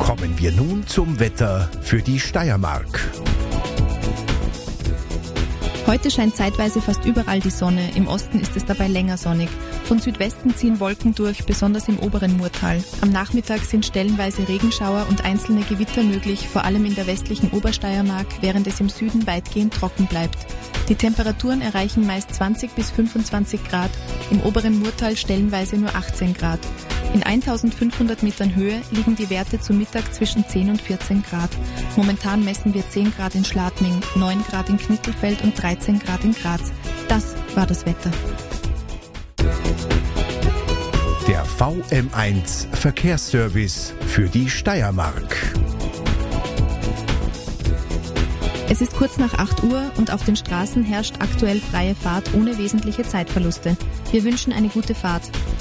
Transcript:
Kommen wir nun zum Wetter für die Steiermark. Heute scheint zeitweise fast überall die Sonne, im Osten ist es dabei länger sonnig. Von Südwesten ziehen Wolken durch, besonders im oberen Murtal. Am Nachmittag sind stellenweise Regenschauer und einzelne Gewitter möglich, vor allem in der westlichen Obersteiermark, während es im Süden weitgehend trocken bleibt. Die Temperaturen erreichen meist 20 bis 25 Grad, im oberen Murtal stellenweise nur 18 Grad. In 1500 Metern Höhe liegen die Werte zu Mittag zwischen 10 und 14 Grad. Momentan messen wir 10 Grad in Schladming, 9 Grad in Knittelfeld und 13 Grad in Graz. Das war das Wetter. Der VM1 Verkehrsservice für die Steiermark. Es ist kurz nach 8 Uhr und auf den Straßen herrscht aktuell freie Fahrt ohne wesentliche Zeitverluste. Wir wünschen eine gute Fahrt.